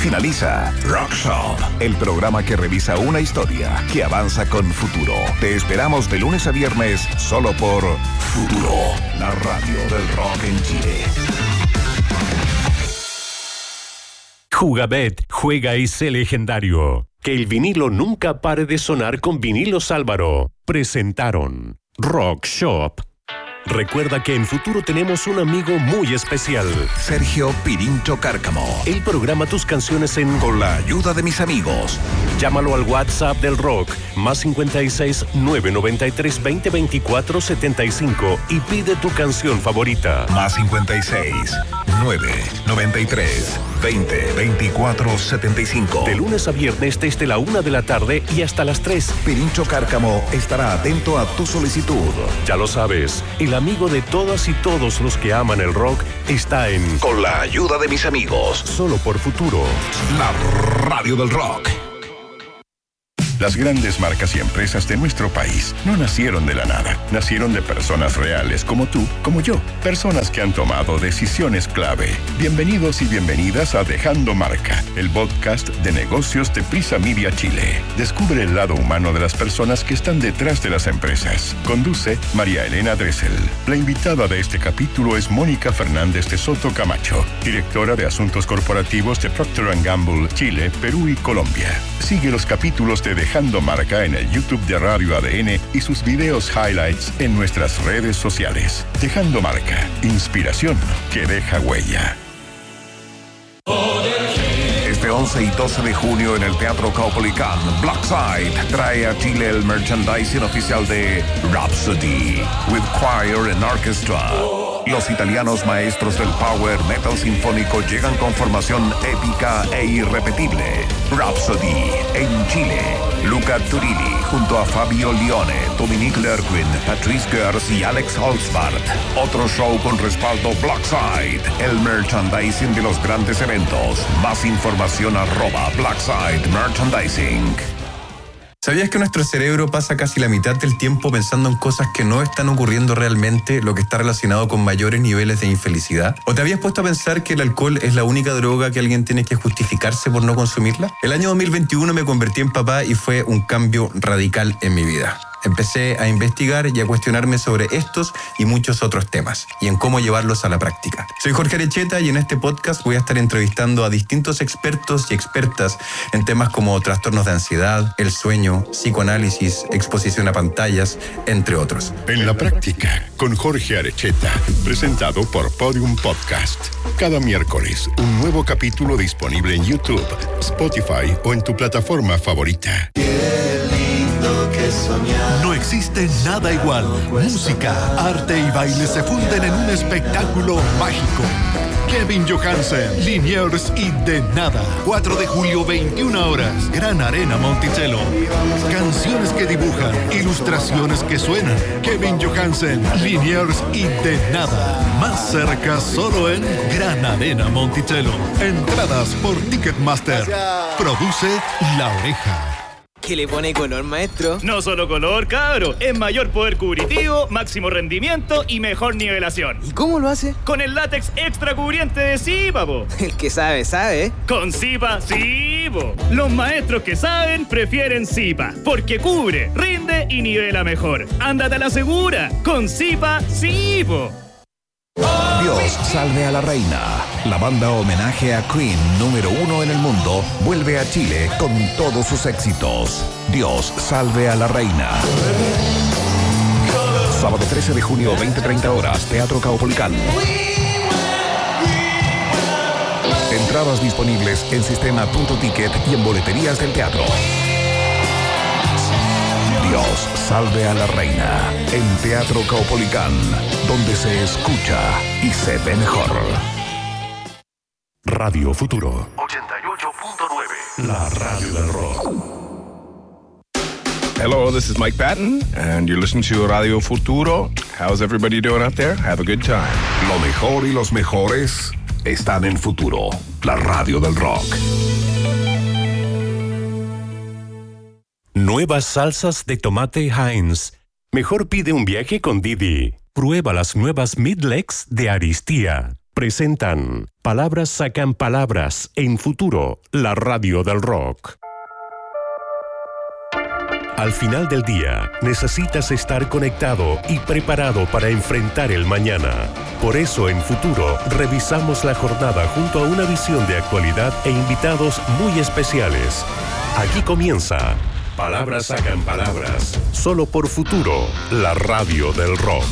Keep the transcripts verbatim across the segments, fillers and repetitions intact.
finaliza Rock Shop, el programa que revisa una historia que avanza con futuro. Te esperamos de lunes a viernes solo por Futuro, la radio del rock en Chile. Jugabet, juega y sé legendario. Que el vinilo nunca pare de sonar con Vinilos Álvaro. Presentaron Rock Shop. Recuerda que en Futuro tenemos un amigo muy especial. Sergio Pirincho Cárcamo. Él programa tus canciones en Con la ayuda de mis amigos. Llámalo al WhatsApp del rock, más cincuenta y seis, nueve noventa y tres, veinte, veinticuatro, setenta y cinco y pide tu canción favorita. Más cincuenta y seis, nueve noventa y tres, veinte, veinticuatro, setenta y cinco. De lunes a viernes desde la una de la tarde y hasta las tres. Pirincho Cárcamo estará atento a tu solicitud. Ya lo sabes, el amigo de todas y todos los que aman el rock está en Con la ayuda de mis amigos. Solo por Futuro. La radio del rock. Las grandes marcas y empresas de nuestro país no nacieron de la nada. Nacieron de personas reales como tú, como yo. Personas que han tomado decisiones clave. Bienvenidos y bienvenidas a Dejando Marca, el podcast de negocios de Prisa Media Chile. Descubre el lado humano de las personas que están detrás de las empresas. Conduce María Elena Dressel. La invitada de este capítulo es Mónica Fernández de Soto Camacho, directora de Asuntos Corporativos de Procter and Gamble, Chile, Perú y Colombia. Sigue los capítulos de Dejando Marca en el YouTube de Radio A D N y sus videos highlights en nuestras redes sociales. Dejando Marca, inspiración que deja huella. Este once y doce de junio en el Teatro Caupolicán, Blackside trae a Chile el merchandising oficial de Rhapsody, with choir and orchestra. Los italianos maestros del power metal sinfónico llegan con formación épica e irrepetible. Rhapsody en Chile. Luca Turilli junto a Fabio Lione, Dominique Lerquin, Patrice Gers y Alex Holzbart. Otro show con respaldo Blackside, el merchandising de los grandes eventos. Más información arroba Blackside Merchandising. ¿Sabías que nuestro cerebro pasa casi la mitad del tiempo pensando en cosas que no están ocurriendo realmente, lo que está relacionado con mayores niveles de infelicidad? ¿O te habías puesto a pensar que el alcohol es la única droga que alguien tiene que justificarse por no consumirla? El año dos mil veintiuno me convertí en papá y fue un cambio radical en mi vida. Empecé a investigar y a cuestionarme sobre estos y muchos otros temas y en cómo llevarlos a la práctica. Soy Jorge Arecheta y en este podcast voy a estar entrevistando a distintos expertos y expertas en temas como trastornos de ansiedad, el sueño, psicoanálisis, exposición a pantallas, entre otros. En la práctica, con Jorge Arecheta, presentado por Podium Podcast. Cada miércoles, un nuevo capítulo disponible en YouTube, Spotify o en tu plataforma favorita. No existe nada igual. Música, arte y baile se funden en un espectáculo mágico. Kevin Johansen, Liniers y De Nada. cuatro de julio, veintiuna horas. Gran Arena Monticello. Canciones que dibujan, ilustraciones que suenan. Kevin Johansen, Liniers y De Nada. Más cerca solo en Gran Arena Monticello. Entradas por Ticketmaster. Produce La Oreja. ¿Qué le pone color, maestro? No solo color, cabro. Es mayor poder cubritivo, máximo rendimiento y mejor nivelación. ¿Y cómo lo hace? Con el látex extra cubriente de Zipa, po. El que sabe, sabe. Con Zipa, sí, po. Los maestros que saben prefieren Zipa, porque cubre, rinde y nivela mejor. Ándate a la segura. Con Zipa, sí, po. Dios salve a la reina. La banda homenaje a Queen número uno en el mundo vuelve a Chile con todos sus éxitos. Dios salve a la reina. Sábado trece de junio, veinte treinta horas, Teatro Caupolicán. Entradas disponibles en sistema punto ticket y en boleterías del teatro. Dios salve a la reina en Teatro Caupolicán, donde se escucha y se ve mejor. Radio Futuro ochenta y ocho punto nueve. La radio del rock. Hello, this is Mike Patton, and you're listening to Radio Futuro. How's everybody doing out there? Have a good time. Lo mejor y los mejores están en Futuro, la radio del rock. Nuevas salsas de tomate Heinz. Mejor pide un viaje con Didi. Prueba las nuevas Midlegs de Aristía. presentan Palabras Sacan Palabras en Futuro, la radio del rock. Al final del día, necesitas estar conectado y preparado para enfrentar el mañana. Por eso, en Futuro, revisamos la jornada junto a una visión de actualidad e invitados muy especiales. Aquí comienza Palabras Sacan Palabras, solo por Futuro, la radio del rock.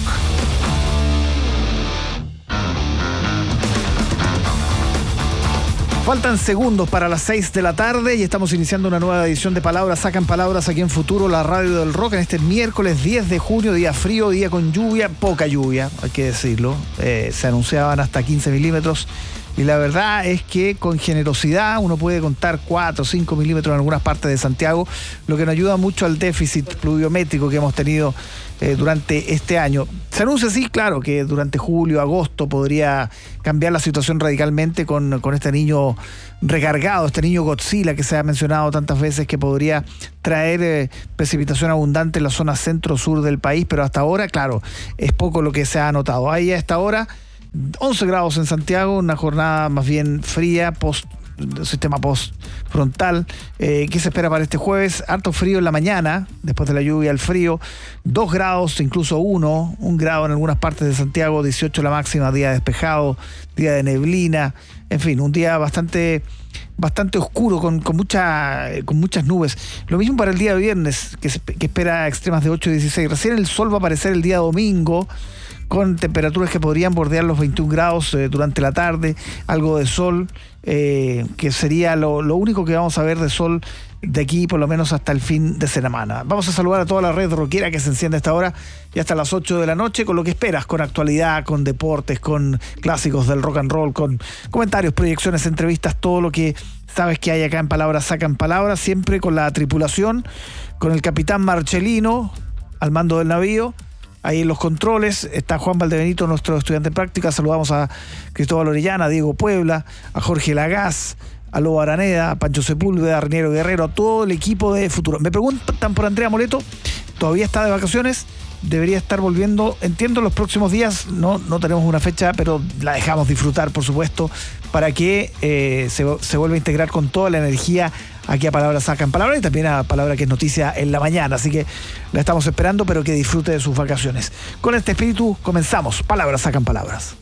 Faltan segundos para las seis de la tarde y estamos iniciando una nueva edición de Palabras Sacan Palabras aquí en Futuro, la radio del rock, en este miércoles diez de junio, día frío, día con lluvia, poca lluvia, hay que decirlo. Eh, se anunciaban hasta quince milímetros y la verdad es que con generosidad uno puede contar cuatro o cinco milímetros en algunas partes de Santiago, lo que nos ayuda mucho al déficit pluviométrico que hemos tenido eh, durante este año. Se anuncia, sí, claro, que durante julio, agosto podría cambiar la situación radicalmente con, con este niño recargado, este niño Godzilla que se ha mencionado tantas veces, que podría traer eh, precipitación abundante en la zona centro-sur del país, pero hasta ahora, claro, es poco lo que se ha anotado. Ahí a esta hora, once grados en Santiago, una jornada más bien fría, post sistema post-frontal. Eh, ¿Qué se espera para este jueves? Harto frío en la mañana, después de la lluvia, el frío. Dos grados, incluso uno, un grado en algunas partes de Santiago, dieciocho la máxima, día despejado, día de neblina. En fin, un día bastante, bastante oscuro, con, con, mucha, con muchas nubes. Lo mismo para el día viernes, que, se, que espera extremas de ocho a dieciséis. Recién el sol va a aparecer el día domingo, con temperaturas que podrían bordear los veintiún grados eh, durante la tarde, algo de sol, eh, que sería lo, lo único que vamos a ver de sol de aquí por lo menos hasta el fin de semana. Vamos a saludar a toda la red rockera que se enciende a esta hora y hasta las ocho de la noche con lo que esperas, con actualidad, con deportes, con clásicos del rock and roll, con comentarios, proyecciones, entrevistas, todo lo que sabes que hay acá en Palabras Sacan Palabras, siempre con la tripulación, con el capitán Marcelino al mando del navío. Ahí en los controles está Juan Valdebenito, nuestro estudiante en práctica. Saludamos a Cristóbal Orellana, a Diego Puebla, a Jorge Lagaz, a Lobo Araneda, a Pancho Sepúlveda, a Riniero Guerrero, a todo el equipo de Futuro. Me preguntan por Andrea Moleto, todavía está de vacaciones, debería estar volviendo, entiendo, los próximos días. No, no tenemos una fecha, pero la dejamos disfrutar, por supuesto, para que eh, se, se vuelva a integrar con toda la energía aquí a Palabras Sacan Palabras y también a Palabra que es noticia en la mañana. Así que la estamos esperando, pero que disfrute de sus vacaciones. Con este espíritu comenzamos Palabras Sacan Palabras.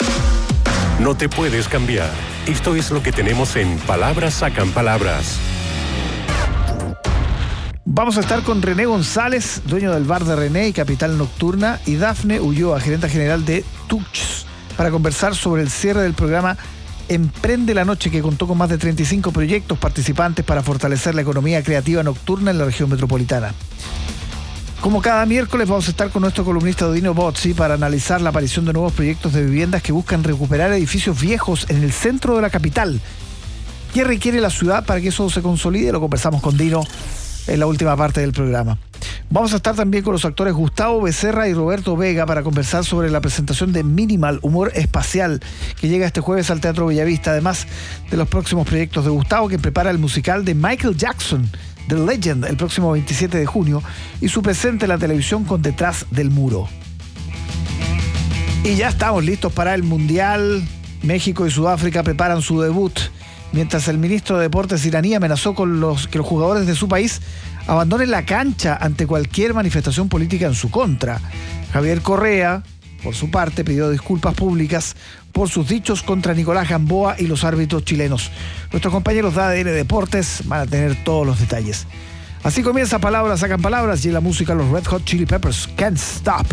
No te puedes cambiar. Esto es lo que tenemos en Palabras Sacan Palabras. Vamos a estar con René González, dueño del bar de René y Capital Nocturna, y Dafne Ulloa, gerente general de Tuchs, para conversar sobre el cierre del programa Emprende la Noche, que contó con más de treinta y cinco proyectos participantes para fortalecer la economía creativa nocturna en la región metropolitana. Como cada miércoles vamos a estar con nuestro columnista Dino Bozzi para analizar la aparición de nuevos proyectos de viviendas que buscan recuperar edificios viejos en el centro de la capital. ¿Qué requiere la ciudad para que eso se consolide? Lo conversamos con Dino en la última parte del programa. Vamos a estar también con los actores Gustavo Becerra y Roberto Vega para conversar sobre la presentación de Minimal, Humor Espacial, que llega este jueves al Teatro Bellavista, además de los próximos proyectos de Gustavo, que prepara el musical de Michael Jackson, The Legend, el próximo veintisiete de junio, y su presente en la televisión con Detrás del Muro. Y ya estamos listos para el Mundial. México y Sudáfrica preparan su debut, mientras el ministro de Deportes iraní amenazó con los, que los jugadores de su país abandonen la cancha ante cualquier manifestación política en su contra. Javier Correa, por su parte, pidió disculpas públicas por sus dichos contra Nicolás Gamboa y los árbitros chilenos. Nuestros compañeros de A D N Deportes van a tener todos los detalles. Así comienza Palabras Sacan Palabras y en la música los Red Hot Chili Peppers, Can't Stop.